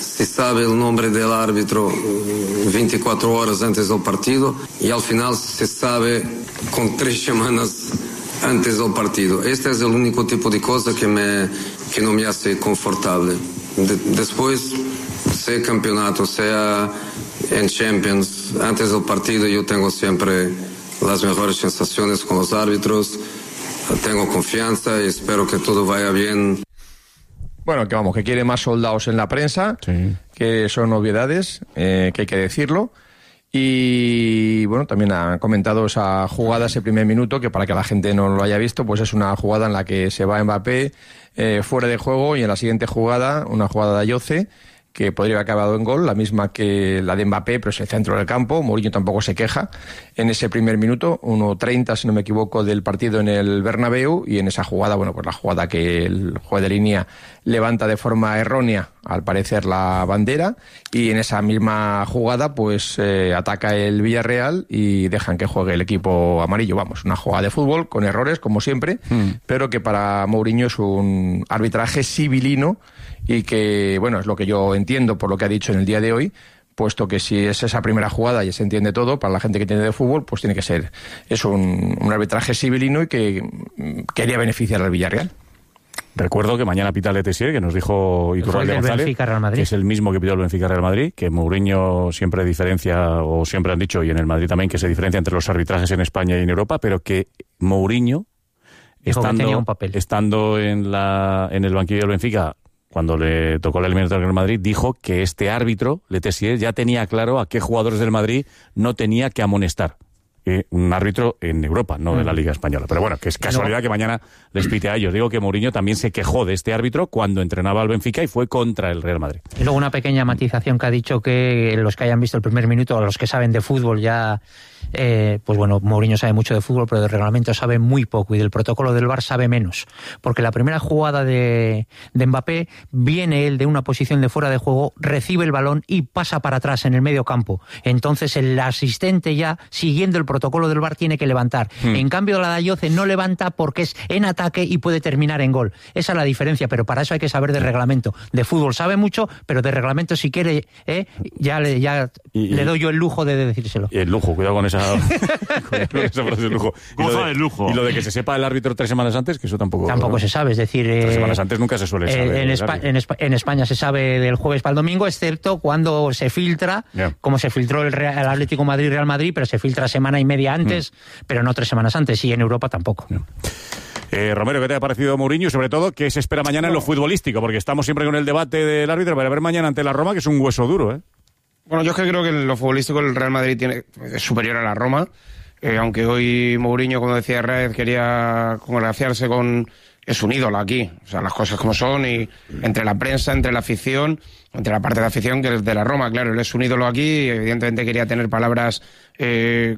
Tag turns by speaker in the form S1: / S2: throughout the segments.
S1: se sabe el nombre del árbitro 24 horas antes del partido y al final se sabe con 3 semanas antes del partido. Este es el único tipo de cosa que no me hace confortable. Después, sea campeonato, sea en Champions, antes del partido yo tengo siempre las mejores sensaciones con los árbitros, tengo confianza y espero que todo vaya bien.
S2: Bueno, que vamos, que quiere más soldados en la prensa, sí, que son obviedades, que hay que decirlo. Y bueno, también han comentado esa jugada, ese primer minuto, que para que la gente no lo haya visto, pues es una jugada en la que se va Mbappé fuera de juego y en la siguiente jugada, una jugada de Ayoce, que podría haber acabado en gol, la misma que la de Mbappé, pero es el centro del campo. Mourinho tampoco se queja en ese primer minuto, 1:30, si no me equivoco, del partido en el Bernabéu, y en esa jugada, bueno, pues la jugada que el juez de línea levanta de forma errónea, al parecer, la bandera, y en esa misma jugada, pues ataca el Villarreal y dejan que juegue el equipo amarillo. Vamos, una jugada de fútbol con errores, como siempre, pero que para Mourinho es un arbitraje civilino, y que, bueno, es lo que yo entiendo por lo que ha dicho en el día de hoy, puesto que si es esa primera jugada y se entiende todo, para la gente que tiene de fútbol, pues tiene que ser eso, un arbitraje civilino y que quería beneficiar al Villarreal.
S3: Recuerdo que mañana pita Le Tessier, que nos dijo Iturralde González, que es el mismo que pidió el Benfica-Real Madrid, que Mourinho siempre diferencia, o siempre han dicho, y en el Madrid también, que se diferencia entre los arbitrajes en España y en Europa, pero que Mourinho, estando en el banquillo del Benfica, cuando le tocó la eliminatoria del Madrid, dijo que este árbitro, Le Tessier, ya tenía claro a qué jugadores del Madrid no tenía que amonestar. Un árbitro en Europa, no de la Liga Española. Pero bueno, que es casualidad que mañana les pite a ellos. Digo que Mourinho también se quejó de este árbitro cuando entrenaba al Benfica y fue contra el Real Madrid.
S4: Y luego una pequeña matización que ha dicho, que los que hayan visto el primer minuto, los que saben de fútbol ya... pues bueno, Mourinho sabe mucho de fútbol, pero de reglamento sabe muy poco, y del protocolo del VAR sabe menos, porque la primera jugada de Mbappé, viene él de una posición de fuera de juego, recibe el balón y pasa para atrás en el medio campo. Entonces el asistente, ya siguiendo el protocolo del VAR, tiene que levantar. En cambio la de Ayoce no levanta porque es en ataque y puede terminar en gol. Esa es la diferencia, pero para eso hay que saber de reglamento. De fútbol sabe mucho, pero de reglamento, si quiere, ya le doy yo el lujo de decírselo.
S3: El lujo, cuidado con esa frase de lujo.
S5: Goza del lujo.
S3: Y lo de que se sepa el árbitro 3 semanas antes, que eso tampoco
S4: se sabe. Es decir,
S3: 3 semanas antes nunca se suele saber.
S4: En España se sabe del jueves para el domingo, excepto cuando se filtra, como se filtró el Atlético Madrid-Real Madrid, pero se filtra semana y media antes, pero no 3 semanas antes, y en Europa tampoco.
S3: Romero, ¿qué te ha parecido Mourinho? Y sobre todo, ¿qué se espera mañana en lo futbolístico? Porque estamos siempre con el debate del árbitro para ver mañana ante la Roma, que es un hueso duro, ¿eh?
S6: Bueno, yo es que creo que en lo futbolístico el Real Madrid es superior a la Roma, aunque hoy Mourinho, como decía Raez, quería congraciarse con... Es un ídolo aquí, o sea, las cosas como son, y entre la prensa, entre la afición, entre la parte de la afición que es de la Roma, claro, él es un ídolo aquí, y evidentemente quería tener palabras de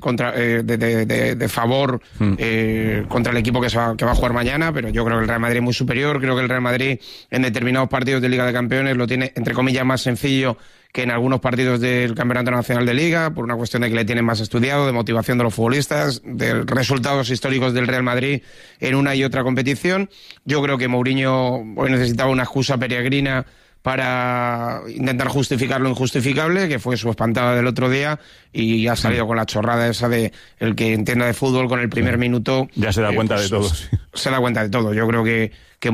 S6: favor contra el equipo que va a jugar mañana, pero yo creo que el Real Madrid es muy superior. Creo que el Real Madrid en determinados partidos de Liga de Campeones lo tiene, entre comillas, más sencillo que en algunos partidos del Campeonato Nacional de Liga, por una cuestión de que le tienen más estudiado, de motivación de los futbolistas, de resultados históricos del Real Madrid en una y otra competición. Yo creo que Mourinho hoy necesitaba una excusa peregrina para intentar justificar lo injustificable, que fue su espantada del otro día, y ha salido con la chorrada esa de el que entienda de fútbol con el primer minuto.
S3: Ya se da cuenta de todo.
S6: Se da cuenta de todo. Yo creo que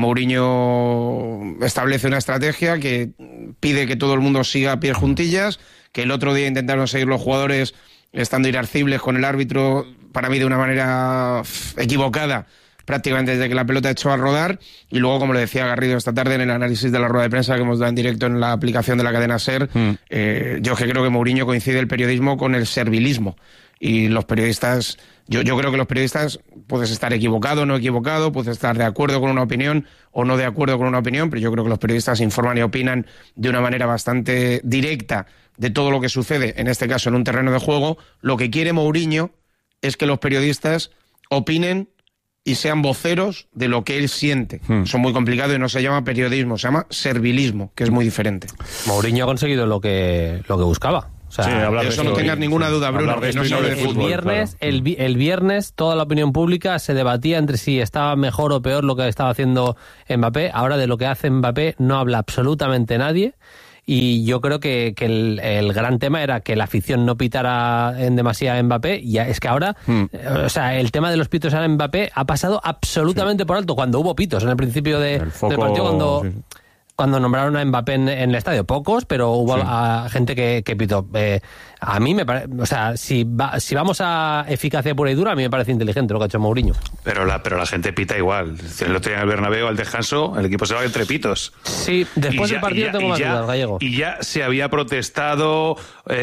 S6: Mourinho establece una estrategia que pide que todo el mundo siga a pies juntillas, que el otro día intentaron seguir los jugadores estando irascibles con el árbitro, para mí de una manera equivocada, prácticamente desde que la pelota echó a rodar, y luego, como le decía Garrido esta tarde en el análisis de la rueda de prensa que hemos dado en directo en la aplicación de la cadena SER, yo que creo que Mourinho coincide el periodismo con el servilismo, y los periodistas, yo creo que los periodistas puedes estar equivocado o no equivocado, puedes estar de acuerdo con una opinión o no de acuerdo con una opinión, pero yo creo que los periodistas informan y opinan de una manera bastante directa de todo lo que sucede, en este caso en un terreno de juego. Lo que quiere Mourinho es que los periodistas opinen y sean voceros de lo que él siente. Eso es muy complicado y no se llama periodismo, se llama servilismo, que es muy diferente.
S7: Mourinho ha conseguido lo que buscaba. O sea,
S6: sí, de eso no tengas ninguna duda, Bruno. Que no se hable de fútbol.
S7: El viernes toda la opinión pública se debatía entre si estaba mejor o peor lo que estaba haciendo Mbappé. Ahora de lo que hace Mbappé no habla absolutamente nadie. y yo creo que el gran tema era que la afición no pitara en demasía a Mbappé, y es que ahora, o sea, el tema de los pitos a Mbappé ha pasado absolutamente por alto, cuando hubo pitos en el principio del partido, cuando nombraron a Mbappé en el estadio. Pocos, pero hubo gente que pitó. A mí me parece, o sea, si vamos a eficacia pura y dura, a mí me parece inteligente lo que ha hecho Mourinho.
S5: Pero la gente pita igual. El otro día en el Bernabéu, al descanso, el equipo se va entre pitos.
S7: Sí, después del partido tengo más dudas, Gallego.
S5: Y ya se había protestado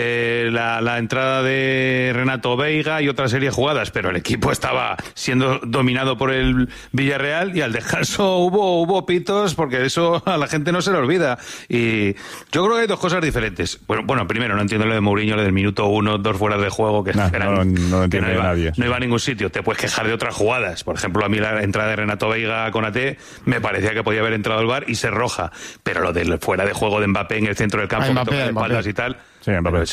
S5: la entrada de Renato Veiga y otra serie de jugadas, pero el equipo estaba siendo dominado por el Villarreal y al descanso hubo pitos, porque eso a la gente no se le olvida. Y yo creo que hay dos cosas diferentes. Bueno, primero, no entiendo lo de Mourinho, lo del minuto 1, 2 fuera de juego, que
S3: no entiende nadie.
S5: No iba a ningún sitio. Te puedes quejar de otras jugadas. Por ejemplo, a mí la entrada de Renato Veiga con AT me parecía que podía haber entrado al VAR y ser roja. Pero lo del fuera de juego de Mbappé en el centro del campo,
S6: Mbappé,
S5: de espaldas y tal...
S3: Sí,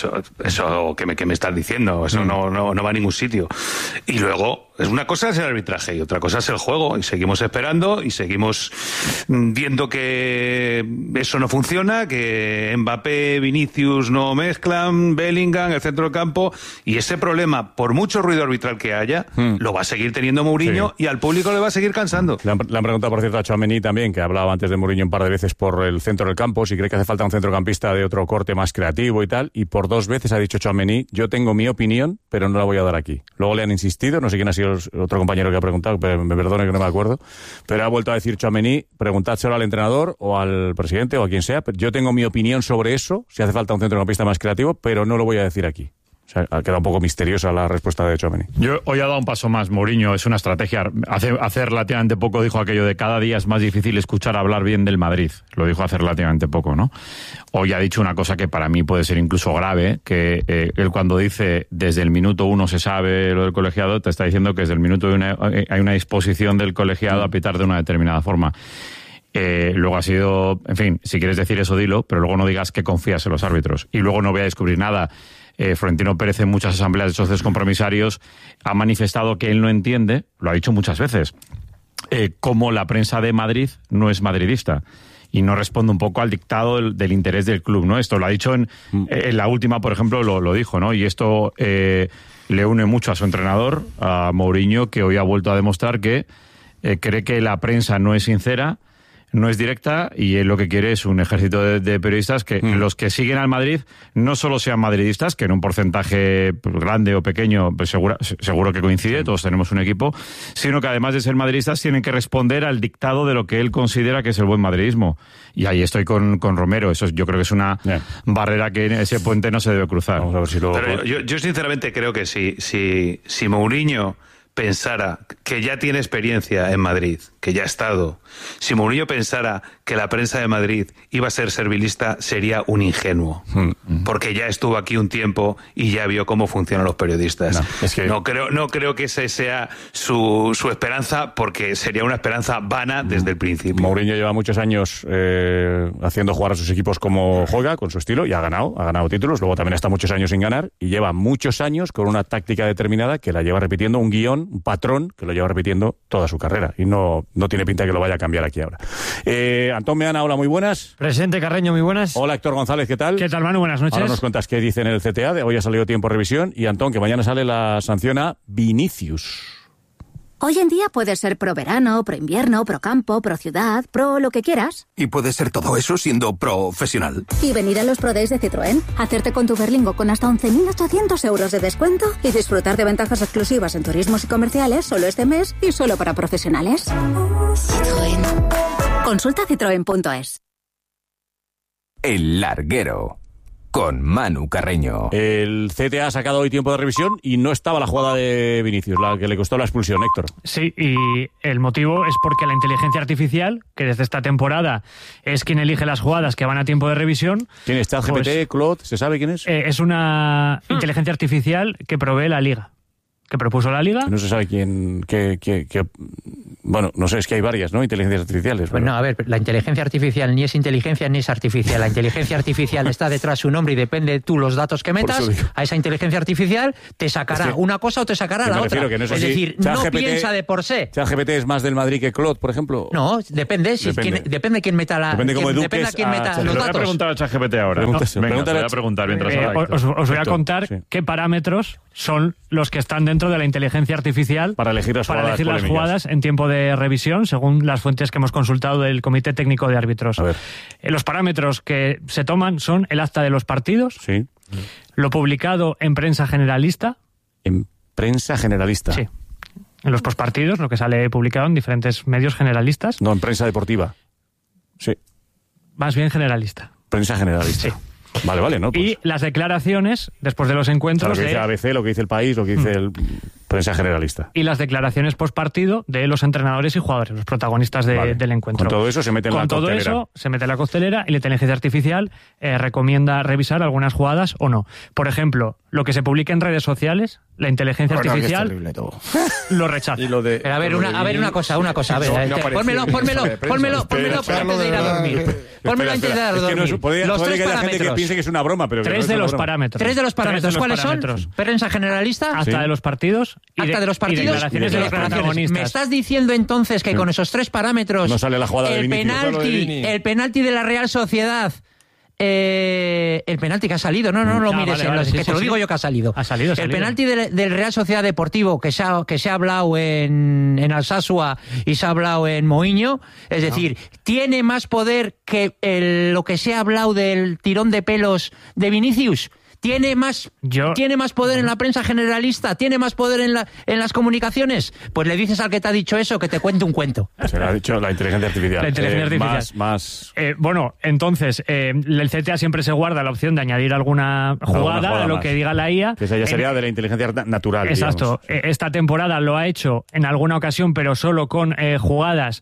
S5: eso ¿qué me estás diciendo? Eso no va a ningún sitio. Y luego, una cosa es el arbitraje y otra cosa es el juego. Y seguimos esperando y seguimos viendo que eso no funciona, que Mbappé, Vinicius no mezclan, Bellingham, el centro del campo. Y ese problema, por mucho ruido arbitral que haya, lo va a seguir teniendo Mourinho y al público le va a seguir cansando.
S3: Le han preguntado, por cierto, a Tchouaméni también, que hablaba antes de Mourinho un par de veces por el centro del campo, si cree que hace falta un centrocampista de otro corte más creativo y tal. Y por 2 veces ha dicho Tchouaméni: yo tengo mi opinión, pero no la voy a dar aquí. Luego le han insistido, no sé quién ha sido otro compañero que ha preguntado, pero me perdone que no me acuerdo, pero ha vuelto a decir Tchouaméni: preguntádselo al entrenador o al presidente o a quien sea, pero yo tengo mi opinión sobre eso, si hace falta un centrocampista más creativo, pero no lo voy a decir aquí. O sea, ha quedado un poco misteriosa la respuesta de Tchouaméni.
S8: Yo hoy ha dado un paso más. Mourinho es una estrategia. Hace relativamente poco dijo aquello de cada día es más difícil escuchar hablar bien del Madrid. Lo dijo hace relativamente poco, ¿no? Hoy ha dicho una cosa que para mí puede ser incluso grave, que él cuando dice desde el minuto 1 se sabe lo del colegiado, te está diciendo que desde el minuto 1 hay una disposición del colegiado a pitar de una determinada forma. Luego ha sido, en fin, si quieres decir eso, dilo, pero luego no digas que confías en los árbitros. Y luego no voy a descubrir nada. Florentino Pérez en muchas asambleas de socios compromisarios ha manifestado que él no entiende, lo ha dicho muchas veces, cómo la prensa de Madrid no es madridista y no responde un poco al dictado del interés del club, ¿no? Esto lo ha dicho en la última, por ejemplo, lo dijo, ¿no? Y esto le une mucho a su entrenador, a Mourinho, que hoy ha vuelto a demostrar que cree que la prensa no es sincera, no es directa, y él lo que quiere es un ejército de periodistas que los que siguen al Madrid no solo sean madridistas, que en un porcentaje grande o pequeño pues seguro que coincide, todos tenemos un equipo, sino que además de ser madridistas tienen que responder al dictado de lo que él considera que es el buen madridismo. Y ahí estoy con Romero. Eso yo creo que es una barrera que ese puente no se debe cruzar.
S3: Vamos a ver si luego...
S5: Pero yo sinceramente creo que si Mourinho pensara que ya tiene experiencia en Madrid, que ya ha estado, si Mourinho pensara que la prensa de Madrid iba a ser servilista, sería un ingenuo, porque ya estuvo aquí un tiempo y ya vio cómo funcionan los periodistas. No creo que ese sea su esperanza, porque sería una esperanza vana desde el principio.
S3: Mourinho lleva muchos años haciendo jugar a sus equipos como juega, con su estilo, y ha ganado títulos. Luego también está muchos años sin ganar y lleva muchos años con una táctica determinada que la lleva repitiendo, un guión, un patrón que lo lleva repitiendo toda su carrera, y no tiene pinta que lo vaya a cambiar aquí ahora. Antón Meana, hola, muy buenas.
S9: Presente, Carreño, muy buenas.
S3: Hola, Héctor González, ¿qué tal?
S9: ¿Qué tal, Manu? Buenas noches.
S3: Ahora nos cuentas qué dice en el CTA, de hoy ha salido tiempo de revisión, y Antón, que mañana sale la sanción a Vinicius.
S10: Hoy en día puedes ser pro verano, pro invierno, pro campo, pro ciudad, pro lo que quieras.
S11: Y puedes ser todo eso siendo profesional.
S10: Y venir a los Pro Days de Citroën, hacerte con tu Berlingo con hasta 11.800 euros de descuento y disfrutar de ventajas exclusivas en turismos y comerciales solo este mes y solo para profesionales. Citroën. Consulta citroen.es.
S11: El Larguero, con Manu Carreño.
S3: El CTA ha sacado hoy tiempo de revisión y no estaba la jugada de Vinicius, la que le costó la expulsión, Héctor.
S9: Sí, y el motivo es porque la inteligencia artificial, que desde esta temporada es quien elige las jugadas que van a tiempo de revisión...
S3: ¿Quién es? ChatGPT, Claude? ¿Se sabe quién es?
S9: Es una inteligencia artificial que provee la Liga. que propuso la Liga.
S3: No se sabe quién... Bueno, no sé, es que hay varias, ¿no? Inteligencias artificiales.
S4: Pues no, a ver, la inteligencia artificial ni es inteligencia ni es artificial. La inteligencia artificial está detrás de su nombre y depende de tú los datos que metas. A esa inteligencia artificial te sacará una cosa o te sacará la otra.
S3: Que no
S4: es decir, no piensa de por sí.
S3: ChatGPT es más del Madrid que Claude, por ejemplo.
S4: No, depende quién meta la...
S3: Depende cómo
S4: depende
S3: eduques
S4: a quién meta los
S8: Te voy a
S4: datos.
S8: preguntar a ChatGPT ahora. Venga, te voy a preguntar mientras
S9: os voy a contar qué parámetros son los que están dentro de la inteligencia artificial
S3: para elegir las
S9: jugadas en tiempo de revisión, según las fuentes que hemos consultado del Comité Técnico de Árbitros.
S3: A ver.
S9: Los parámetros que se toman son el acta de los partidos,
S3: sí,
S9: lo publicado en prensa generalista.
S3: En prensa generalista.
S9: Sí. En los postpartidos, lo que sale publicado en diferentes medios generalistas.
S3: No, en prensa deportiva. Sí.
S9: Más bien generalista.
S3: Prensa generalista.
S9: Sí.
S3: Vale, ¿no? Pues...
S9: Y las declaraciones, después de los encuentros...
S3: O sea, lo que dice ABC, lo que dice El País, lo que dice el prensa generalista.
S9: Y las declaraciones postpartido de los entrenadores y jugadores, los protagonistas del encuentro.
S3: Con todo eso se mete en la costelera.
S9: Con todo eso se mete en la costelera y la inteligencia artificial recomienda revisar algunas jugadas o no. Por ejemplo, lo que se publica en redes sociales, la inteligencia artificial lo rechaza.
S4: Pero a ver, una cosa. A ver, pónmelo antes de ir a dormir. Pónmelo antes de ir a dormir.
S3: Los tres parámetros. Que piense que es una broma, pero
S9: tres de los parámetros.
S4: ¿Cuáles son? Prensa generalista.
S9: Acta de los partidos.
S4: Acta de los partidos.
S9: Y declaraciones de los protagonistas.
S4: ¿Me estás diciendo entonces que con esos tres parámetros
S3: no sale la jugada de Vinicius?
S4: El penalti de la Real Sociedad... el penalti que ha salido, no lo mires, te lo digo yo que ha salido. El penalti del Real Sociedad Deportivo que se ha hablado en Alsasua y se ha hablado en Moinho, es decir, tiene más poder que lo que se ha hablado del tirón de pelos de Vinicius. ¿Tiene más poder en la prensa generalista? ¿Tiene más poder en las comunicaciones? Pues le dices al que te ha dicho eso que te cuente un cuento.
S3: Se lo ha dicho la inteligencia artificial.
S9: La inteligencia artificial. Bueno, entonces, el CTA siempre se guarda la opción de añadir alguna jugada a lo que diga la IA.
S3: Que esa ya sería de la inteligencia natural.
S9: Exacto. Esta temporada lo ha hecho en alguna ocasión, pero solo con jugadas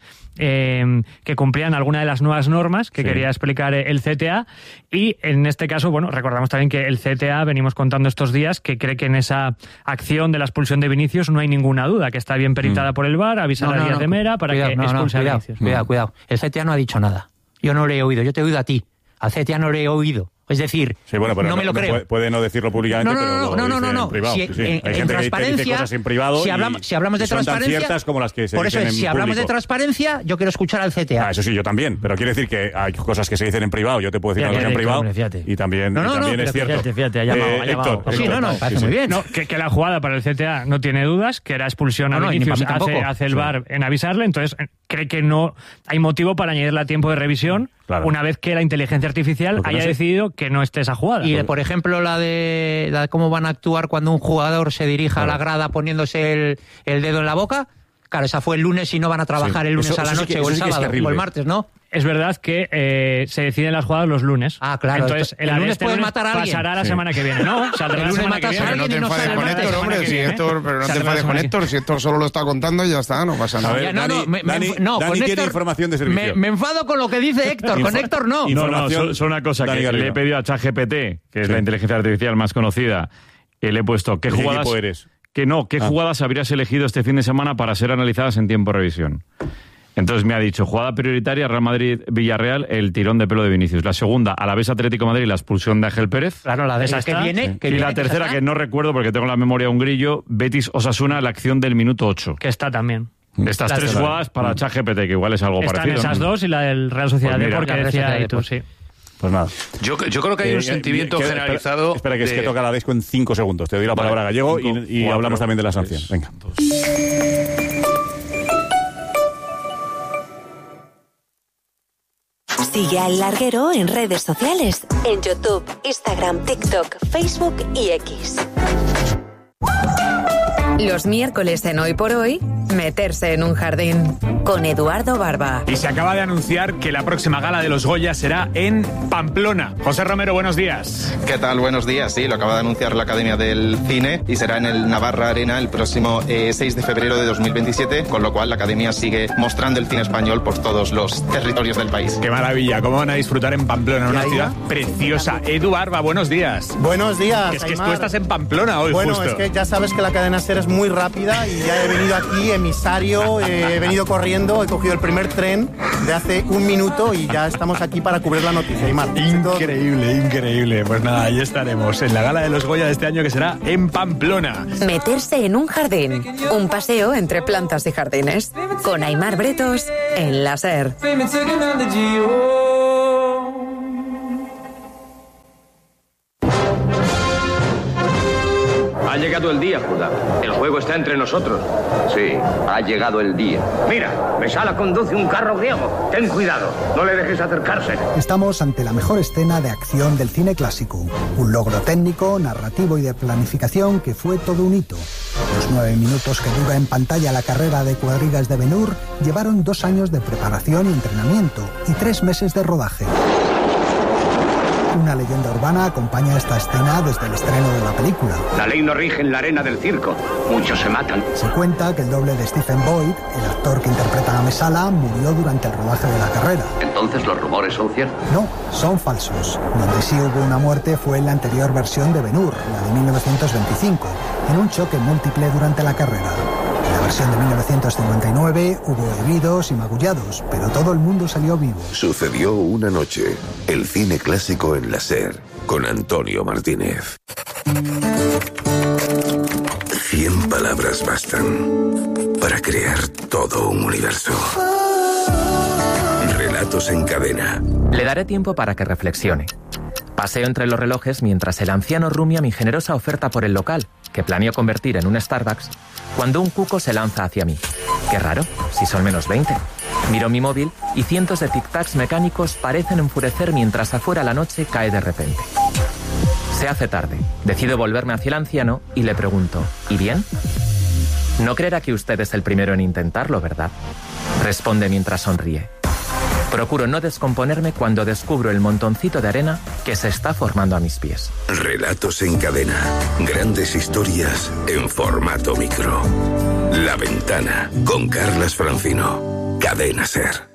S9: que cumplían alguna de las nuevas normas que quería explicar el CTA. Y en este caso, bueno, recordamos también que el CTA, venimos contando estos días, que cree que en esa acción de la expulsión de Vinicius no hay ninguna duda, que está bien peritada por el VAR, avisar a Díaz de Mera para que expulse a Vinicius.
S4: Cuidado. El CTA no ha dicho nada. Yo no lo he oído, yo te he oído a ti. Al CTA no lo he oído. Es decir, no me lo creo.
S3: Puede no decirlo públicamente, pero lo dice en privado. Hay gente que dice cosas en privado
S4: si hablamos de transparencia, son tan ciertas
S3: como las que se
S4: por eso
S3: dicen en
S4: si hablamos
S3: público.
S4: de transparencia, yo quiero escuchar al CTA.
S3: Eso sí, yo también, pero quiere decir que hay cosas que se dicen en privado, yo te puedo decir una cosa en privado, y también es cierto.
S9: Fíjate, ha llamado.
S4: Sí, parece muy bien.
S9: Que la jugada para el CTA no tiene dudas, que era expulsión a Vinicius, hace el VAR en avisarle, entonces cree que no hay motivo para añadirle a tiempo de revisión una vez que la inteligencia artificial haya decidido que no esté esa jugada.
S4: Y, por ejemplo, la de cómo van a actuar cuando un jugador se dirija a la grada poniéndose el dedo en la boca. Claro, esa fue el lunes y no van a trabajar el lunes a la noche o el sábado o el martes, ¿no?
S9: Es verdad que se deciden las jugadas los lunes.
S4: Ah, claro.
S9: Entonces,
S4: el lunes puede matar a alguien.
S9: Pasará la semana que viene, ¿no?
S6: El lunes matas a alguien y no sabes con Héctor, hombre. Pero no te enfades con Héctor. Si Héctor solo lo está contando y ya está, no pasa nada.
S3: Dani tiene información de servicio.
S4: Me enfado con lo que dice Héctor. Con Héctor no.
S8: No, solo una cosa que le he pedido a ChatGPT, que es la inteligencia artificial más conocida, le he puesto ¿qué jugadas
S3: eres?
S8: ¿Qué jugadas habrías elegido este fin de semana para ser analizadas en tiempo de revisión? Entonces me ha dicho, jugada prioritaria, Real Madrid-Villarreal, el tirón de pelo de Vinicius. La segunda, Alavés-Atlético de Madrid, la expulsión de Ángel Pérez.
S4: Claro, la de esa que viene.
S8: Y la tercera, que no recuerdo porque tengo en la memoria un grillo, Betis-Osasuna, la acción del minuto 8.
S9: Que está también.
S8: Estas tres jugadas para ChatGPT, que igual es algo parecido.
S9: Están esas dos y la del Real Sociedad
S8: pues
S9: Depor, que decía tú, sí.
S3: Pues nada.
S5: Yo creo que hay un sentimiento generalizado...
S3: Espera, que es que toca la disco en 5 segundos. Te doy la palabra Gallego y hablamos también de la sanción. Venga.
S12: Sigue al Larguero en redes sociales, en YouTube, Instagram, TikTok, Facebook y X.
S13: Los miércoles en Hoy por Hoy, Meterse en un jardín. Con Eduardo Barba.
S14: Y se acaba de anunciar que la próxima gala de los Goya será en Pamplona. José Romero, buenos días.
S15: ¿Qué tal? Buenos días. Sí, lo acaba de anunciar la Academia del Cine y será en el Navarra Arena el próximo 6 de febrero de 2027, con lo cual la Academia sigue mostrando el cine español por todos los territorios del país.
S14: ¡Qué maravilla! ¿Cómo van a disfrutar en Pamplona? Una ciudad preciosa. Edu Barba, buenos días.
S16: Buenos días,
S14: Es que tú estás en Pamplona hoy,
S16: Bueno,
S14: justo.
S16: es que ya sabes que la cadena SER es muy rápida y ya he venido aquí, emisario, he venido corriendo, he cogido el primer tren de hace un minuto y ya estamos aquí para cubrir la noticia, Aymar.
S14: Increíble, increíble. Pues nada, ahí estaremos en la gala de los Goya de este año, que será en Pamplona.
S13: Meterse en un jardín. Un paseo entre plantas y jardines. Con Aymar Bretos en la SER.
S17: Ha llegado el día, Judá. El juego está entre nosotros. Sí, ha llegado el día. Mira, Mesala conduce un carro griego. Ten cuidado, no le dejes acercarse.
S18: Estamos ante la mejor escena de acción del cine clásico. Un logro técnico, narrativo y de planificación que fue todo un hito. Los 9 minutos que dura en pantalla la carrera de cuadrigas de Ben-Hur llevaron 2 años de preparación y entrenamiento y 3 meses de rodaje. Una leyenda urbana acompaña esta escena desde el estreno de la película.
S17: La ley no rige en la arena del circo. Muchos se matan.
S18: Se cuenta que el doble de Stephen Boyd, el actor que interpreta a Mesala, murió durante el rodaje de la carrera.
S17: ¿Entonces los rumores son ciertos?
S18: No, son falsos. Donde sí hubo una muerte fue en la anterior versión de Ben-Hur, la de 1925, en un choque múltiple durante la carrera. En la versión de 1959 hubo heridos y magullados, pero todo el mundo salió vivo.
S19: Sucedió una noche. El cine clásico en la SER, con Antonio Martínez. 100 palabras bastan para crear todo un universo. Relatos en cadena.
S20: Le daré tiempo para que reflexione. Paseo entre los relojes mientras el anciano rumia mi generosa oferta por el local, que planeo convertir en un Starbucks, cuando un cuco se lanza hacia mí. Qué raro, si son menos 20. Miro mi móvil y cientos de tic-tacs mecánicos parecen enfurecer mientras afuera la noche cae de repente. Se hace tarde. Decido volverme hacia el anciano y le pregunto, ¿y bien? No creerá que usted es el primero en intentarlo, ¿verdad? Responde mientras sonríe. Procuro no descomponerme cuando descubro el montoncito de arena que se está formando a mis pies.
S19: Relatos en cadena. Grandes historias en formato micro. La Ventana, con Carlas Francino. Cadena SER.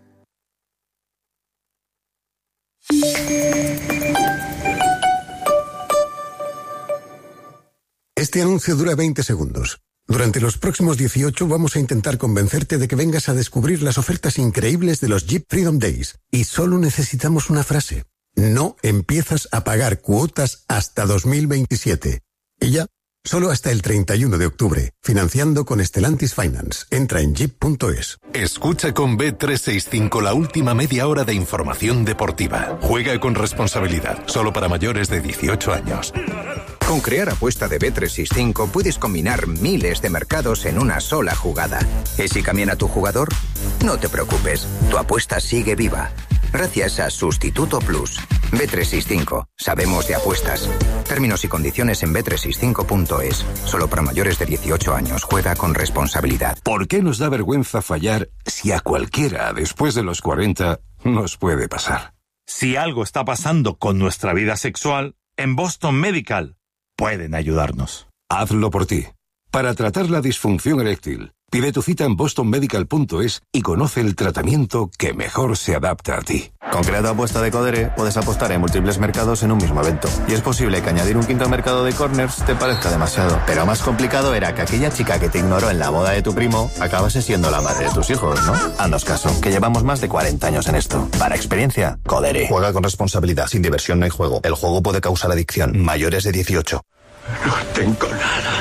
S21: Este anuncio dura 20 segundos. Durante los próximos 18 vamos a intentar convencerte de que vengas a descubrir las ofertas increíbles de los Jeep Freedom Days. Y solo necesitamos una frase. No empiezas a pagar cuotas hasta 2027. Y ya, solo hasta el 31 de octubre. Financiando con Stellantis Finance. Entra en jeep.es.
S22: Escucha con Bet365 la última media hora de información deportiva. Juega con responsabilidad. Solo para mayores de 18 años.
S23: Con Crear Apuesta de Bet365 puedes combinar miles de mercados en una sola jugada. ¿Y si cambian tu jugador? No te preocupes, tu apuesta sigue viva. Gracias a Sustituto Plus. Bet365. Sabemos de apuestas. Términos y condiciones en bet365.es. Solo para mayores de 18 años. Juega con responsabilidad.
S22: ¿Por qué nos da vergüenza fallar si a cualquiera después de los 40 nos puede pasar?
S24: Si algo está pasando con nuestra vida sexual, en Boston Medical pueden ayudarnos.
S22: Hazlo por ti. Para tratar la disfunción eréctil, pide tu cita en bostonmedical.es y conoce el tratamiento que mejor se adapta a ti.
S25: Con Crear Apuesta de Codere puedes apostar en múltiples mercados en un mismo evento. Y es posible que añadir un quinto mercado de corners te parezca demasiado. Pero más complicado era que aquella chica que te ignoró en la boda de tu primo acabase siendo la madre de tus hijos, ¿no? Haznos caso, que llevamos más de 40 años en esto. Para experiencia, Codere.
S26: Juega con responsabilidad. Sin diversión no hay juego. El juego puede causar adicción. Mayores de 18.
S22: No tengo nada.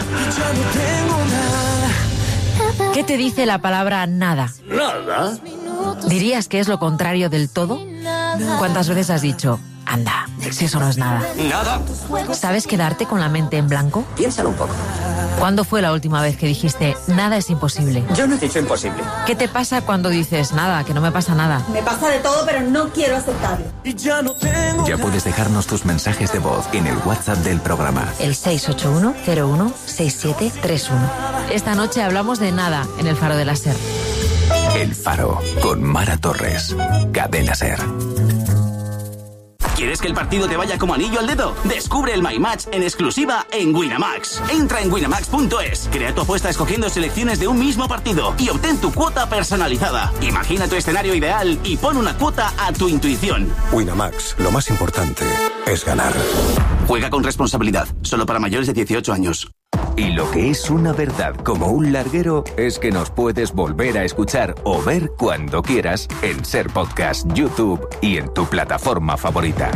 S27: ¿Qué te dice la palabra nada?
S22: ¿Nada?
S27: ¿Dirías que es lo contrario del todo? ¿Cuántas veces has dicho Anda, si eso no es nada.
S1: Nada.
S27: ¿Sabes quedarte con la mente en blanco?
S1: Piénsalo un poco.
S27: ¿Cuándo fue la última vez que dijiste nada es imposible?
S1: Yo no he dicho imposible.
S27: ¿Qué te pasa cuando dices nada, que no me pasa nada?
S2: Me pasa de todo, pero no quiero aceptarlo.
S4: Ya puedes dejarnos tus mensajes de voz en el WhatsApp del programa.
S27: El 681-01-6731. Esta noche hablamos de nada en el Faro de la SER.
S4: El Faro, con Mara Torres. Cadena SER.
S1: ¿Quieres que el partido te vaya como anillo al dedo? Descubre el My Match en exclusiva en Winamax. Entra en winamax.es, crea tu apuesta escogiendo selecciones de un mismo partido y obtén tu cuota personalizada. Imagina tu escenario ideal y pon una cuota a tu intuición.
S22: Winamax, lo más importante es ganar.
S1: Juega con responsabilidad, solo para mayores de 18 años.
S4: Y lo que es una verdad como un larguero es que nos puedes volver a escuchar o ver cuando quieras en SER Podcast, YouTube y en tu plataforma favorita.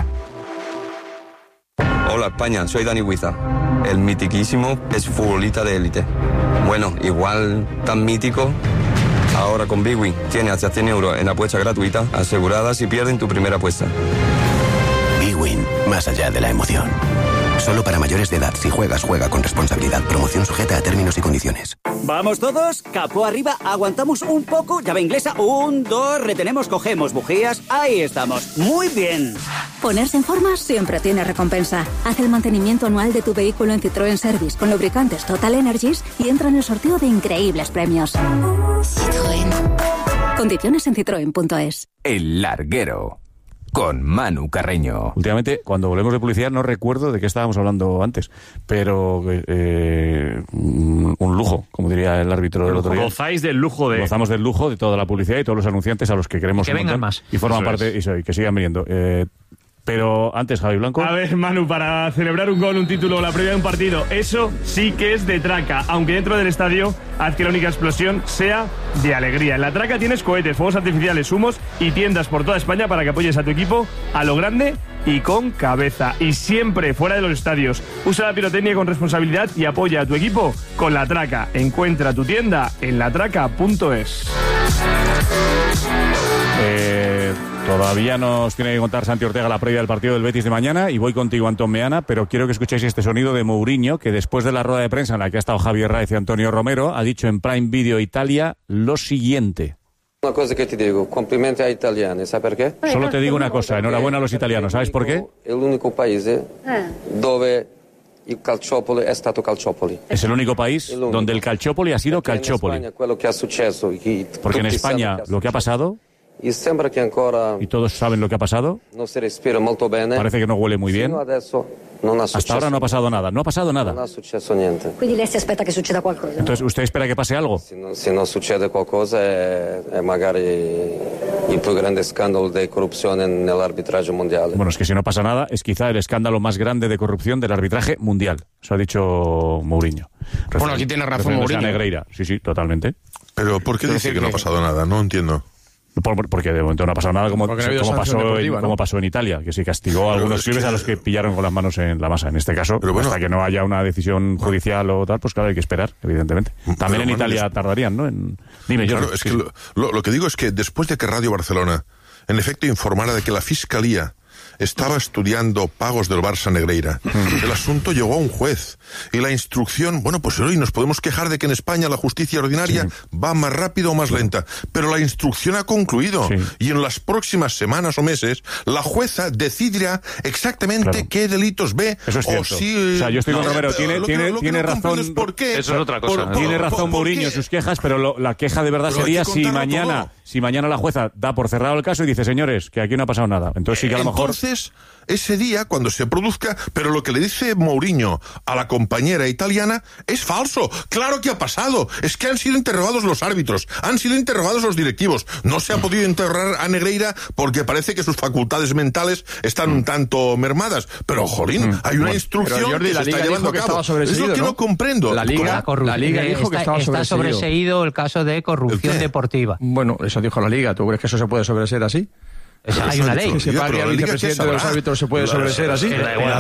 S6: Hola España, soy Dani Huiza, el mitiquísimo exfutbolista de élite. Bueno, igual tan mítico, ahora con Bwin tiene hasta 100 euros en apuesta gratuita asegurada si pierden tu primera apuesta.
S7: Bwin, más allá de la emoción. Solo para mayores de edad. Si juegas, juega con responsabilidad. Promoción sujeta a términos y condiciones.
S1: ¿Vamos todos? Capó arriba, aguantamos un poco, llave inglesa, 1, 2, retenemos, cogemos bujías, ahí estamos. Muy bien.
S2: Ponerse en forma siempre tiene recompensa. Haz el mantenimiento anual de tu vehículo en Citroën Service con lubricantes Total Energies y entra en el sorteo de increíbles premios. Citroën. Condiciones en citroen.es.
S4: El larguero. Con Manu Carreño.
S3: Últimamente, cuando volvemos de publicidad, no recuerdo de qué estábamos hablando antes, pero un lujo, como diría el árbitro del otro día.
S8: Gozáis del lujo de...
S3: Gozamos del lujo de toda la publicidad y todos los anunciantes a los que queremos
S9: que vengan más.
S3: Y forman parte y que sigan viniendo. Pero antes, Javi Blanco.
S10: A ver, Manu, para celebrar un gol, un título, la previa de un partido, eso sí que es de traca. Aunque dentro del estadio, haz que la única explosión sea de alegría. En la traca tienes cohetes, fuegos artificiales, humos y tiendas por toda España para que apoyes a tu equipo a lo grande y con cabeza. Y siempre fuera de los estadios. Usa la pirotecnia con responsabilidad y apoya a tu equipo con la traca. Encuentra tu tienda en latraca.es.
S3: Todavía nos tiene que contar Santi Ortega la previa del partido del Betis de mañana y voy contigo, Antón Meana, pero quiero que escuchéis este sonido de Mourinho, que después de la rueda de prensa en la que ha estado Javier Raez y Antonio Romero, ha dicho en Prime Video Italia lo siguiente.
S6: Una cosa que te digo, complimenti a italiani, ¿sabes por qué?
S3: Solo te digo una cosa, enhorabuena a los italianos, ¿sabes por qué?
S6: El único país dove il calciopoli è stato calciopoli.
S3: Es el único país donde el calciopoli ha sido calciopoli. Porque en España lo que ha pasado...
S6: Y sembra que ancora
S3: y todos saben lo que ha pasado.
S6: No se respira molto bene.
S3: Parece que no huele muy bien.
S6: Hasta
S3: ahora no ha pasado nada. No ha pasado nada.
S6: Non ha successo niente.
S2: Quindi lei si aspetta che succeda qualcosa.
S3: Entonces, ¿usted espera que pase algo?
S6: Se non succede qualcosa è magari il più grande scandalo di corruzione nell'arbitraggio mondiale.
S3: Bueno, es que si no pasa nada, es quizá el escándalo más grande de corrupción del arbitraje mundial. Eso ha dicho Mourinho.
S11: Bueno, aquí tiene razón Mourinho.
S3: Negreira. Sí, sí, totalmente.
S28: Pero ¿por qué dice que no ha pasado nada? No entiendo.
S3: Porque de momento no ha pasado nada como pasó en Italia, que se castigó a algunos clubes a los que pillaron con las manos en la masa. En este caso, hasta que no haya una decisión judicial o tal, pues claro, hay que esperar, evidentemente. También en Italia tardarían, ¿no? Dime, yo.
S28: Claro, es que lo que digo es que después de que Radio Barcelona, en efecto, informara de que la Fiscalía estaba estudiando pagos del Barça Negreira, el asunto llegó a un juez y la instrucción, bueno, pues hoy nos podemos quejar de que en España la justicia ordinaria va más rápido o más lenta, pero la instrucción ha concluido y en las próximas semanas o meses la jueza decidirá exactamente qué delitos ve.
S3: Eso es cierto. O sea, yo estoy con Romero, tiene razón.
S28: ¿Por qué?
S5: Eso es otra cosa.
S3: Tiene razón Mourinho en sus quejas, pero la queja de verdad sería si mañana la jueza da por cerrado el caso y dice, señores, que aquí no ha pasado nada. Entonces sí que a lo mejor...
S28: Ese día, cuando se produzca, pero lo que le dice Mourinho a la compañera italiana es falso. Claro que ha pasado. Es que han sido interrogados los árbitros, han sido interrogados los directivos. No se ha podido interrogar a Negreira porque parece que sus facultades mentales están un tanto mermadas. Pero, jolín, hay una instrucción
S11: pero, Jordi,
S28: que se está llevando a cabo. Es lo que no comprendo.
S11: La Liga dijo que
S29: está sobreseído el caso de corrupción deportiva.
S11: Bueno, eso dijo la Liga. ¿Tú crees que eso se puede sobreseer así?
S12: Hay una ley.
S13: Que sepa que el vicepresidente de los árbitros se puede sobreser así.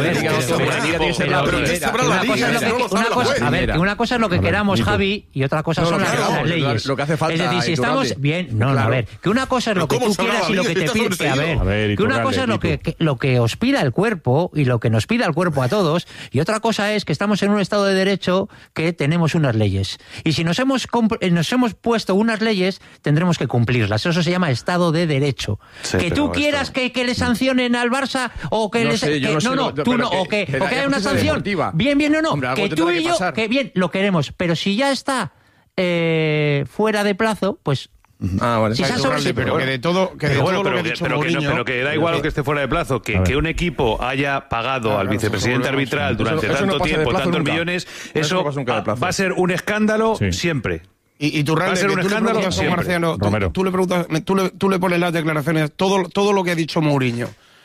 S12: Una cosa es lo que queramos, Javi, y otra cosa son las leyes.
S13: Lo que hace falta.
S12: Es decir, si estamos bien, a ver, que una cosa es lo que tú quieras y lo que te pide, a ver, que una cosa es lo que os pida el cuerpo y lo que nos pida el cuerpo a todos, y otra cosa es que estamos en un Estado de Derecho que tenemos unas leyes. Y si nos hemos puesto unas leyes, tendremos que cumplirlas. Eso se llama Estado de Derecho. Que tú quieras que le sancionen al Barça o que que haya una sanción. Bien, que tú y yo, que bien, lo queremos. Pero si ya está fuera de plazo, pues...
S11: vale.
S12: Si
S11: pero que de todo,
S5: pero que da igual que esté fuera de plazo, que un equipo haya pagado al vicepresidente arbitral durante tanto tiempo, tantos millones, eso va a ser un escándalo siempre.
S11: Y tú realmente tú le preguntas a Marciano, tú le pones las declaraciones, todo lo que ha dicho Mourinho,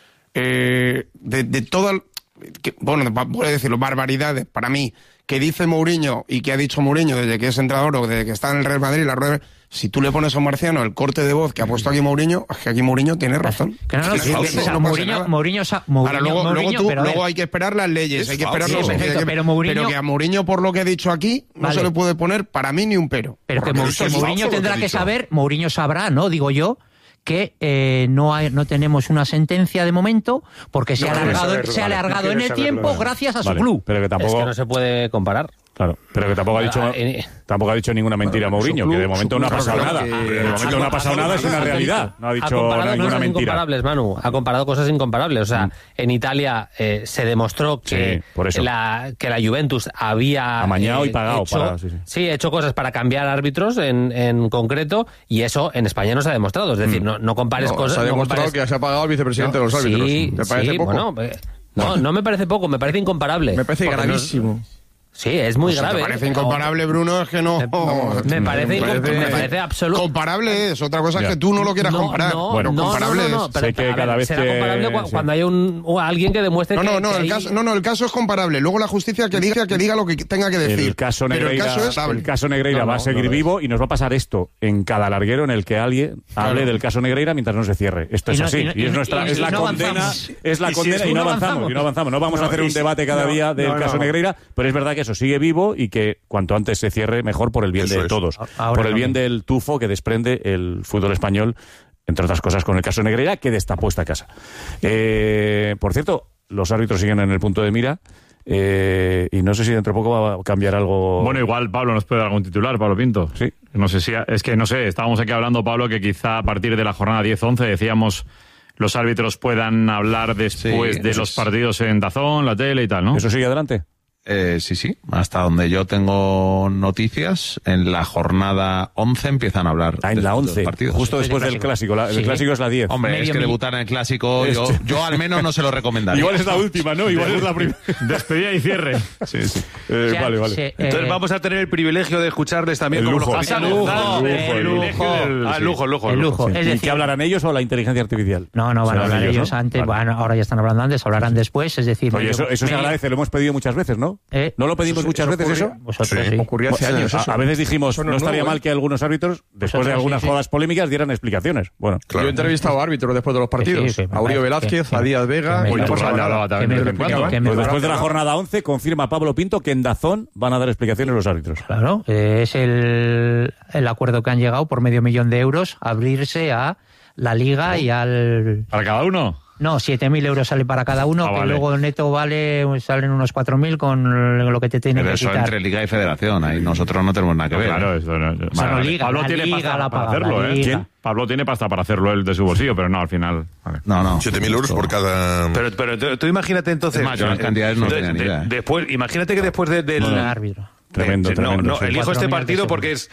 S11: de todas, voy a decirlo, barbaridades para mí, que dice Mourinho y que ha dicho Mourinho desde que es entrenador o desde que está en el Real Madrid, si tú le pones a Marciano el corte de voz que ha puesto aquí Mourinho, es que aquí Mourinho tiene razón. Luego hay que esperar las leyes, hay que esperar pero que a Mourinho, por lo que ha dicho aquí, no se le puede poner para mí ni un pero.
S12: Pero que Mourinho tendrá que saber, Mourinho sabrá, ¿no? Digo yo, que no tenemos una sentencia de momento porque se ha alargado en el tiempo gracias a su club.
S3: Pero que tampoco...
S14: Es que no se puede comparar.
S3: Claro, pero que tampoco ha dicho ninguna mentira Mourinho, que de momento no ha pasado nada. De momento no ha pasado nada, es una realidad. No ha dicho ninguna mentira.
S14: Incomparables, Manu. Ha comparado cosas incomparables. O sea, en Italia se demostró que la Juventus había
S3: amañado y pagado.
S14: Hecho cosas para cambiar árbitros en concreto, y eso en España no se ha demostrado. Es decir, no compares cosas.
S13: Se ha demostrado que se ha pagado el vicepresidente de los árbitros. ¿Te parece poco?
S14: No me parece poco, me parece incomparable.
S13: Me parece gravísimo.
S14: Sí, es muy grave.
S11: ¿Te parece incomparable, Bruno? Es que no...
S14: Me parece absoluto.
S11: Comparable es, otra cosa es que tú no lo quieras comparar. Comparable es.
S3: Sé que cada vez
S14: será comparable cuando hay alguien que demuestre
S11: el caso es comparable. Luego la justicia que diga lo que tenga que decir.
S3: El caso Negreira va a seguir vivo y nos va a pasar esto en cada larguero en el que alguien hable del caso Negreira mientras no se cierre. Esto es así. Es la condena y no avanzamos. No vamos a hacer un debate cada día del caso Negreira, pero es verdad que eso sigue vivo y que cuanto antes se cierre mejor por el bien de todos, por el bien del tufo que desprende el fútbol español, entre otras cosas con el caso Negreira, que destapó esta casa. Por cierto, los árbitros siguen en el punto de mira y no sé si dentro de poco va a cambiar algo.
S8: Bueno, igual Pablo nos puede dar algún titular, Pablo Pinto.
S3: Sí.
S8: No sé estábamos aquí hablando, Pablo, que quizá a partir de la jornada 10-11 decíamos los árbitros puedan hablar después de los partidos en DAZN, la tele y tal, ¿no?
S3: ¿Eso sigue adelante?
S15: Sí. Hasta donde yo tengo noticias, en la jornada 11 empiezan a hablar.
S3: En la 11, justo después del clásico. El clásico es la 10.
S15: Hombre, es que debutar en el clásico, yo al menos no se lo recomendaría.
S3: Igual es la última, ¿no? Igual es la primera.
S8: Despedida y cierre.
S3: Sí. Vale.
S5: Entonces vamos a tener el privilegio de escucharles también como los capitanes. El lujo.
S3: ¿Y qué hablarán ellos o la inteligencia artificial?
S12: No, van a hablar ellos antes. Bueno, ahora ya están hablando antes, hablarán después. Es decir,
S3: oye, eso se agradece, lo hemos pedido muchas veces, ¿no? ¿No lo pedimos muchas veces eso?
S12: Vosotros sí.
S13: Ocurrió hace años eso.
S3: A veces dijimos, no estaría mal que algunos árbitros, después de algunas jodas polémicas, dieran explicaciones. Bueno,
S13: yo he entrevistado a árbitros después de los partidos. A Uribe Velázquez, a Díaz Vega.
S3: Después de la jornada 11, confirma Pablo Pinto que en DAZN van a dar explicaciones los árbitros.
S12: Claro, es el acuerdo que han llegado por €500,000 abrirse a la Liga y al...
S8: ¿Para cada uno?
S12: No, 7.000 euros sale para cada uno, que luego neto salen unos 4.000 con lo que te tiene que quitar.
S15: Pero eso entre Liga y Federación, ahí nosotros no tenemos nada que ver.
S8: Claro,
S12: eso no. Liga,
S8: Pablo tiene pasta para hacerlo, ¿eh? ¿Quién? Pablo tiene pasta para hacerlo él de su bolsillo, pero no, al final... Vale.
S15: No.
S28: 7.000 euros por cada...
S5: Pero tú imagínate entonces...
S15: Es más, yo las cantidades no tenía ni idea.
S5: Después, imagínate que después del...
S12: árbitro.
S3: Tremendo.
S5: Elijo este partido porque es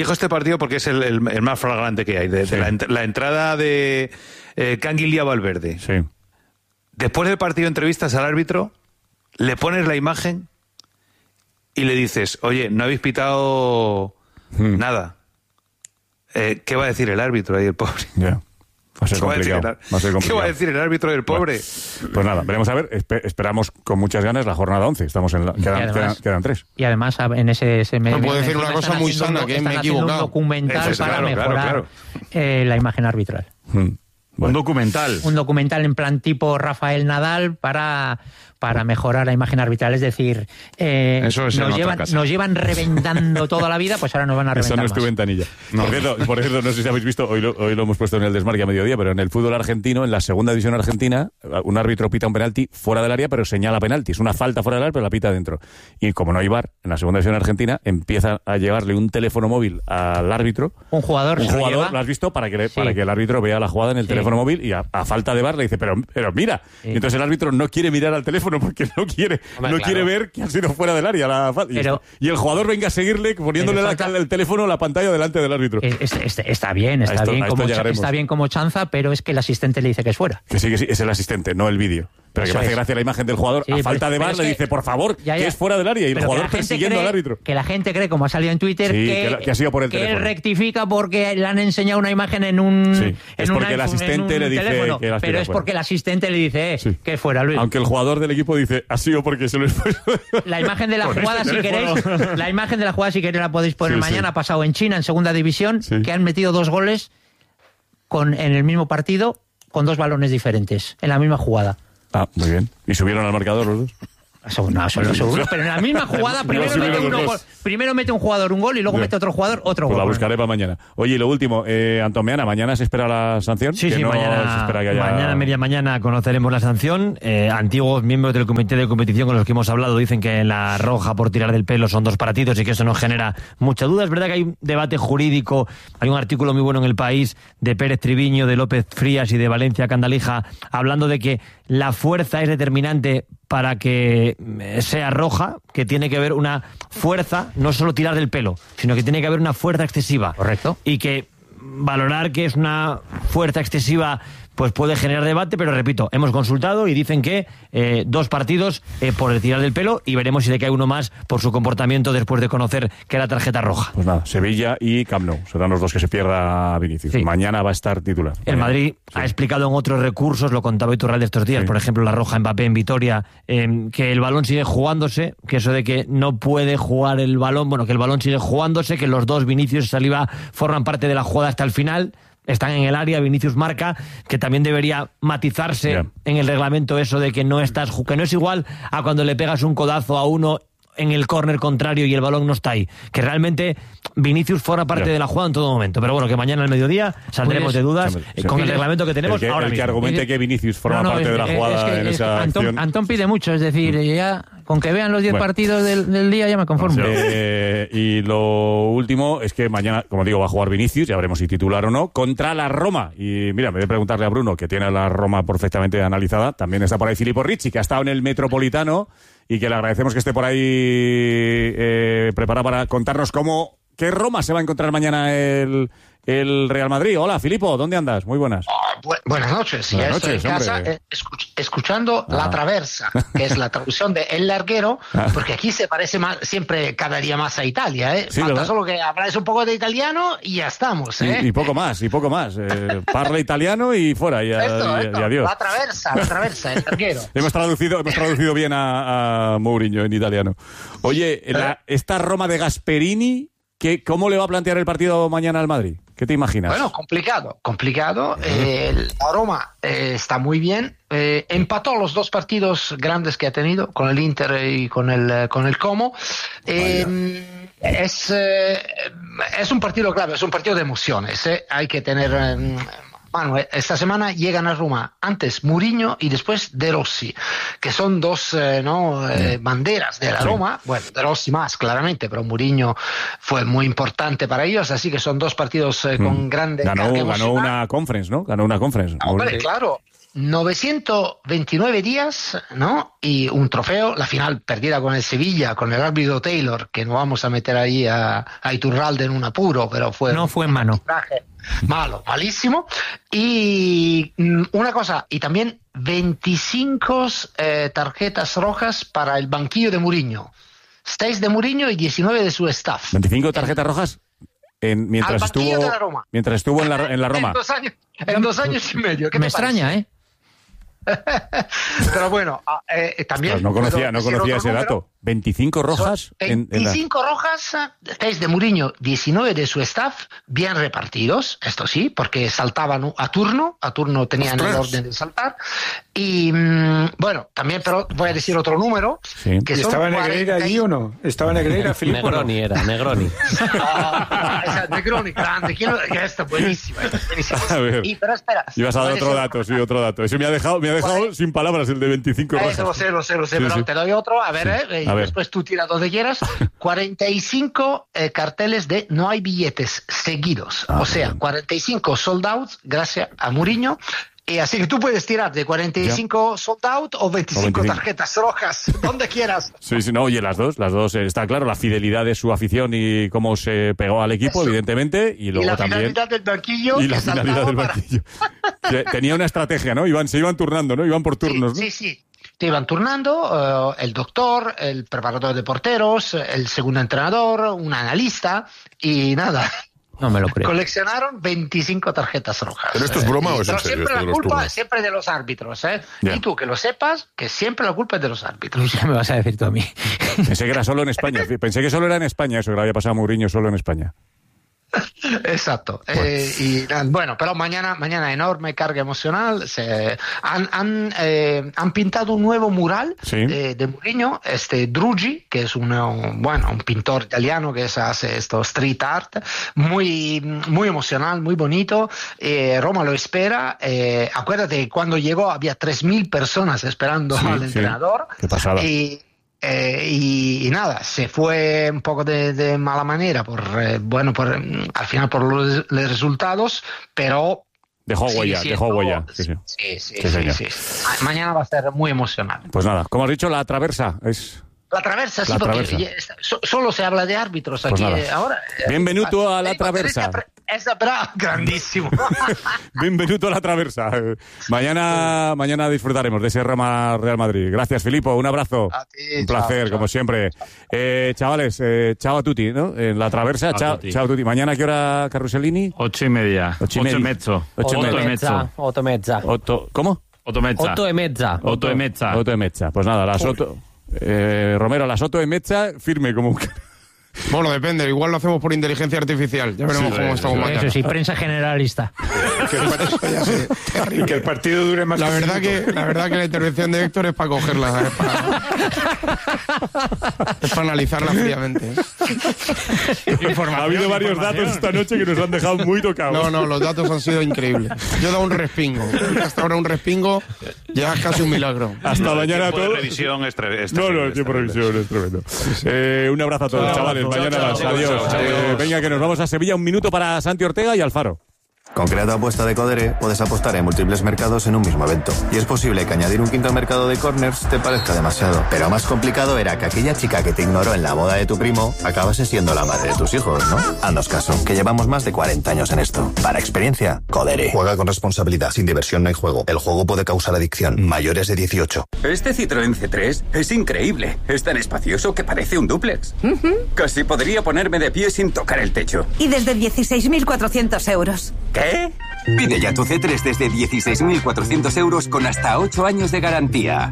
S5: el más flagrante que hay. La entrada de Canguilía Valverde.
S3: Sí.
S5: Después del partido entrevistas al árbitro, le pones la imagen y le dices, oye, no habéis pitado nada. ¿Qué va a decir el árbitro ahí, el pobre?
S3: Ya. Va a ser complicado.
S5: ¿Qué va a decir el árbitro del pobre?
S3: Pues nada, veremos a ver. Esperamos con muchas ganas la jornada 11. Estamos quedan 3.
S12: Y además en ese
S11: medio... No puedo decir una cosa muy sana, que me he equivocado.
S12: Un documental para mejorar la imagen arbitral.
S8: Un documental.
S12: Un documental en plan tipo Rafael Nadal para mejorar la imagen arbitral. Es decir, nos llevan reventando toda la vida, pues ahora nos van a reventar.
S3: Eso no es tu ventanilla. No. Por cierto, no sé si habéis visto, hoy lo hemos puesto en el Desmarque a mediodía, pero en el fútbol argentino, en la segunda división argentina, un árbitro pita un penalti fuera del área, pero señala penalti. Es una falta fuera del área, pero la pita dentro. Y como no hay VAR, en la segunda división argentina, empieza a llevarle un teléfono móvil al árbitro.
S12: Un jugador,
S3: ¿lo has visto? Para que el árbitro vea la jugada en el teléfono móvil, y a falta de VAR le dice, pero mira. Sí. Y entonces el árbitro no quiere mirar al teléfono porque no quiere ver que ha sido fuera del área la falta. Y el jugador venga a seguirle poniéndole el teléfono a la pantalla delante del árbitro.
S12: Está bien como chanza, pero es que el asistente le dice que es fuera.
S3: Que sí, es el asistente, no el vídeo. Pero que me hace gracia la imagen del jugador. A falta de VAR le dice, por favor, que es fuera del área. Y el jugador persiguiendo al árbitro.
S12: Que la gente cree, como ha salido en Twitter,
S3: que ha sido por el teléfono.
S12: Que él rectifica porque le han enseñado una imagen en un
S3: es porque el asistente le dice
S12: teléfono, que pero es porque el asistente le dice que es fuera, Luis.
S3: Aunque el jugador del equipo dice, ha sido porque se lo he puesto.
S12: La imagen de la jugada, si queréis, la podéis poner mañana. Ha pasado en China, en segunda división, que han metido 2 goles en el mismo partido con 2 balones diferentes, en la misma jugada.
S3: Ah, muy bien. ¿Y subieron al marcador los dos?
S12: Seguro, pero en la misma jugada primero mete un jugador un gol y luego mete otro jugador otro gol.
S3: La buscaré para mañana. Oye, y lo último, Antón Meana, ¿mañana se espera la sanción?
S16: Sí, mañana conoceremos la sanción. Antiguos miembros del comité de competición con los que hemos hablado dicen que la roja por tirar del pelo son 2 partidos y que eso nos genera mucha duda. Es verdad que hay un debate jurídico, hay un artículo muy bueno en El País de Pérez Triviño, de López Frías y de Valencia Candalija, hablando de que la fuerza es determinante para que sea roja, que tiene que haber una fuerza, no solo tirar del pelo, sino que tiene que haber una fuerza excesiva.
S12: Correcto.
S16: Y que valorar que es una fuerza excesiva pues puede generar debate, pero repito, hemos consultado y dicen que 2 partidos por el tirar del pelo, y veremos si le cae uno más por su comportamiento después de conocer que era tarjeta roja.
S3: Pues nada, Sevilla y Camp Nou serán los 2 que se pierda Vinicius. Sí. Mañana va a estar titular.
S16: El Madrid ha explicado en otros recursos, lo contaba Iturralde estos días, por ejemplo la roja Mbappé en Vitoria, que el balón sigue jugándose, que eso de que no puede jugar el balón, que el balón sigue jugándose, que los 2, Vinicius y Saliba, forman parte de la jugada hasta el final. Están en el área, Vinicius marca, que también debería matizarse en el reglamento eso de que no es igual a cuando le pegas un codazo a uno en el córner contrario y el balón no está ahí. Que realmente Vinicius forma parte de la jugada en todo momento. Pero bueno, que mañana al mediodía saldremos de dudas con el reglamento que tenemos ahora mismo.
S3: El que argumente que Vinicius forma parte de la jugada en esa acción.
S12: Antón pide mucho, es decir, ya con que vean los 10 partidos del día ya me conformo.
S3: Y lo último es que mañana, como digo, va a jugar Vinicius, ya veremos si titular o no, contra la Roma. Y mira, me voy a preguntarle a Bruno, que tiene a la Roma perfectamente analizada. También está por ahí Filippo Ricci, que ha estado en el Metropolitano y que le agradecemos que esté por ahí preparado para contarnos qué Roma se va a encontrar mañana el Real Madrid. Hola, Filippo, ¿dónde andas? Muy buenas.
S17: Buenas noches.
S3: Buenas noches,
S17: estoy en casa escuchando La Traversa, que es la traducción de El Larguero, porque aquí se parece siempre cada día más a Italia.
S3: Sí,
S17: falta
S3: ¿verdad?
S17: solo que habláis un poco de italiano y ya estamos.
S3: Y poco más. Parla italiano y fuera, y adiós.
S17: La Traversa, El Larguero.
S3: Hemos traducido bien a Mourinho en italiano. Oye, esta Roma de Gasperini, ¿cómo le va a plantear el partido mañana al Madrid? ¿Qué te imaginas?
S17: Bueno, complicado. La Roma está muy bien. Empató los 2 partidos grandes que ha tenido, con el Inter y con el Como. Es un partido clave, es un partido de emociones. Hay que tener... esta semana llegan a Roma antes Mourinho y después De Rossi, que son 2 banderas de la Roma. Bueno, De Rossi más, claramente, pero Mourinho fue muy importante para ellos, así que son 2 partidos con grande carga emocional.
S3: Ganó una conference, ¿no?
S17: Hombre, claro. 929 días, ¿no? Y un trofeo, la final perdida con el Sevilla, con el árbitro Taylor, que no vamos a meter ahí a Iturralde en un apuro, pero
S12: no fue en mano.
S17: Malísimo. Y una cosa, y también 25 tarjetas rojas para el banquillo de Mourinho. 6 de Mourinho y 19 de su staff.
S3: 25 tarjetas rojas mientras estuvo en la Roma.
S17: En 2 años y medio.
S12: Me extraña,
S17: Pero bueno, también...
S3: Ostras, no conocía ese dato. 25 rojas.
S17: 25 rojas, 6 de Mourinho, 19 de su staff, bien repartidos, esto sí, porque saltaban a turno tenían el orden de saltar. Y bueno, también, pero voy a decir otro número.
S18: Sí. Que ¿Estaba Negreira allí o no? ¿Estaba Negreira, Filippo?
S14: Negroni era, Negroni.
S17: Negroni, grande, esta es buenísima.
S3: A ver,
S17: pero espera.
S3: Ibas a dar otro dato. Ese me ha dejado sin palabras, el de 25 rojas.
S17: Lo sé, pero te doy otro, a ver, después tú tiras donde quieras. 45 carteles de no hay billetes seguidos. O sea, 45 sold out gracias a Mourinho. Y así que tú puedes tirar de 45 sold out o 25 tarjetas rojas, donde quieras.
S3: Sí, no, oye, las dos, está claro, la fidelidad de su afición y cómo se pegó al equipo, evidentemente, y luego también...
S17: Y la finalidad del banquillo.
S3: Y la finalidad del banquillo. Tenía una estrategia, ¿no? Se iban turnando, ¿no? Iban por turnos, ¿no?
S17: Sí. Te iban turnando el doctor, el preparador de porteros, el segundo entrenador, un analista, y nada...
S12: No me lo creo.
S17: Coleccionaron 25 tarjetas rojas.
S28: ¿Pero esto es broma o es en serio?
S17: Siempre la culpa siempre de los árbitros, ¿eh? Yeah. Y tú, que lo sepas, que siempre la culpa es de los árbitros.
S12: Ya me vas a decir tú a mí.
S3: Pensé que era solo en España. Pensé que solo era en España eso, que le había pasado a Mourinho solo en España.
S17: Exacto. Bueno, pero mañana enorme carga emocional. Han pintado un nuevo mural de Mourinho, Drugi, que es un pintor italiano que hace esto street art, muy emocional, muy bonito. Roma lo espera. Acuérdate que cuando llegó había 3.000 personas esperando al entrenador.
S3: Qué pasada.
S17: Y nada, se fue un poco de mala manera al final por los resultados, pero
S3: dejó huella. Sí.
S17: Mañana va a ser muy emocionante.
S3: Pues nada, como has dicho, la Traversa es...
S17: La Traversa, sí, porque solo se habla de árbitros aquí ahora.
S3: Bienvenuto a la Traversa.
S17: Grandísimo.
S3: Bienvenuto a la Traversa. Mañana disfrutaremos de ese Roma Real Madrid. Gracias, Filippo. Un abrazo.
S17: A ti,
S3: un placer,
S17: chao.
S3: como siempre. Chavales, chao a tutti, ¿no? En la Traversa, chao a tutti. Mañana, ¿a qué hora, Carrusellini?
S8: 8:30.
S3: 8:30.
S8: 8:30.
S3: ¿Cómo?
S8: 8:30.
S3: 8:30. Pues nada, las 8... Romero, a las 8:30, firme como un...
S11: Bueno, depende, igual lo hacemos por inteligencia artificial. Ya veremos cómo estamos mañana.
S12: Eso sí, prensa generalista.
S18: Y que el partido dure más.
S11: La verdad que la intervención de Héctor es para cogerla, es para analizarla fríamente.
S3: Ha habido varios datos esta noche que nos han dejado muy tocados.
S11: No, los datos han sido increíbles. Yo he dado un respingo. Hasta ahora un respingo ya es casi un milagro.
S3: Hasta mañana a todos.
S5: Revisión es
S3: el tiempo de revisión es tremendo. Un abrazo a todos, chavales. Mañana más. Adiós. Venga, que nos vamos a Sevilla. Un minuto para Santi Ortega y Alfaro.
S19: Con Creato Apuesta de Codere puedes apostar en múltiples mercados en un mismo evento. Y es posible que añadir un quinto mercado de corners te parezca demasiado. Pero más complicado era que aquella chica que te ignoró en la boda de tu primo acabase siendo la madre de tus hijos, ¿no? Haznos caso, que llevamos más de 40 años en esto. Para experiencia, Codere.
S20: Juega con responsabilidad. Sin diversión no hay juego. El juego puede causar adicción. Mayores de 18.
S21: Este Citroën C3 es increíble. Es tan espacioso que parece un dúplex. Casi podría ponerme de pie sin tocar el techo.
S23: Y desde 16.400 euros.
S21: ¿Qué? Pide ya tu C3 desde 16.400 euros con hasta 8 años de garantía.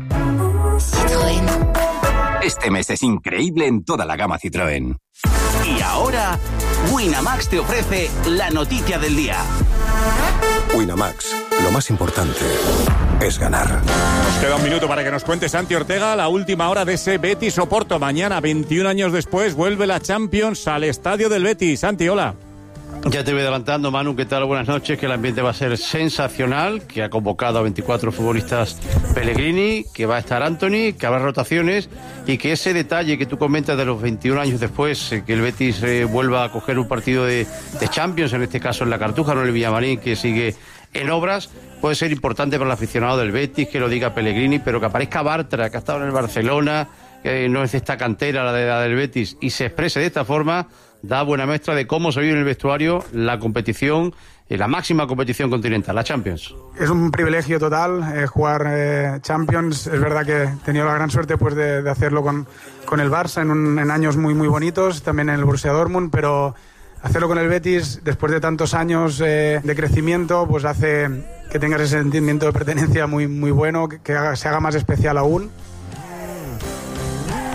S23: Citroën.
S21: Este mes es increíble en toda la gama Citroën.
S1: Y ahora, Winamax te ofrece la noticia del día.
S22: Winamax, lo más importante es ganar.
S3: Nos queda un minuto para que nos cuente Santi Ortega la última hora de ese Betis Oporto. Mañana, 21 años después, vuelve la Champions al estadio del Betis. Santi, hola.
S24: Ya te voy adelantando, Manu, ¿qué tal? Buenas noches, que el ambiente va a ser sensacional, que ha convocado a 24 futbolistas Pellegrini, que va a estar Anthony, que habrá rotaciones y que ese detalle que tú comentas de los 21 años después, que el Betis vuelva a coger un partido de Champions, en este caso en la Cartuja, no en el Villamarín, que sigue en obras, puede ser importante para el aficionado del Betis, que lo diga Pellegrini, pero que aparezca Bartra, que ha estado en el Barcelona, que no es de esta cantera la de la del Betis, y se exprese de esta forma, da buena muestra de cómo se vive en el vestuario la competición, la máxima competición continental, la Champions.
S25: Es un privilegio total jugar Champions. Es verdad que he tenido la gran suerte pues de hacerlo con el Barça en años muy muy bonitos, también en el Borussia Dortmund, pero hacerlo con el Betis después de tantos años de crecimiento pues hace que tengas ese sentimiento de pertenencia muy muy bueno, que se haga más especial aún.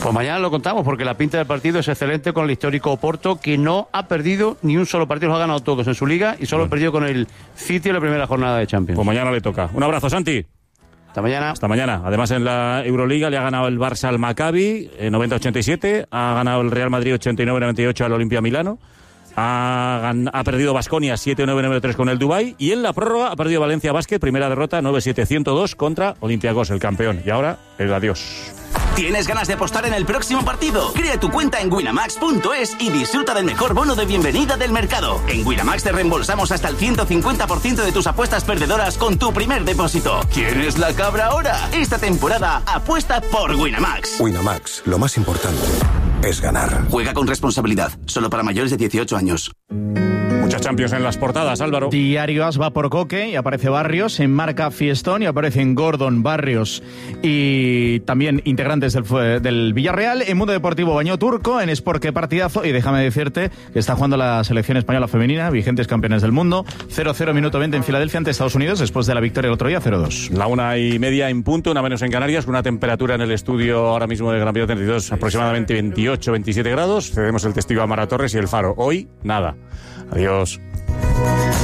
S24: Pues mañana lo contamos, porque la pinta del partido es excelente con el histórico Oporto, que no ha perdido ni un solo partido, los ha ganado todos en su liga y solo ha perdido con el City en la primera jornada de Champions.
S3: Pues mañana le toca. Un abrazo, Santi.
S24: Hasta mañana.
S3: Hasta mañana. Además, en la Euroliga le ha ganado el Barça al Maccabi 90-87, ha ganado el Real Madrid 89-98 al Olimpia Milano, ha perdido Baskonia 7-9-9-3 con el Dubái, y en la prórroga ha perdido Valencia Basket, primera derrota 9-7-102 contra Olympiacos, el campeón. Y ahora el adiós.
S1: ¿Tienes ganas de apostar en el próximo partido? Crea tu cuenta en winamax.es y disfruta del mejor bono de bienvenida del mercado. En Winamax te reembolsamos hasta el 150% de tus apuestas perdedoras con tu primer depósito. ¿Quieres la cabra ahora? Esta temporada apuesta por Winamax.
S22: Winamax, lo más importante es ganar.
S1: Juega con responsabilidad, solo para mayores de 18 años.
S3: Muchas Champions en las portadas, Álvaro.
S2: Diario As va por Coque y aparece Barrios, en Marca Fiestón y aparecen Gordon, Barrios y también integrantes del Villarreal. En Mundo Deportivo, Baño Turco, en Sport, qué partidazo, y déjame decirte que está jugando la selección española femenina, vigentes campeones del mundo, 0-0 minuto 20 en Filadelfia ante Estados Unidos, después de la victoria el otro día 0-2.
S3: La 1:30 en punto, una menos en Canarias, con una temperatura en el estudio ahora mismo de Gran Vía 32, aproximadamente 28-27 grados. Cedemos el testigo a Mara Torres y el Faro. Hoy, nada. Adiós.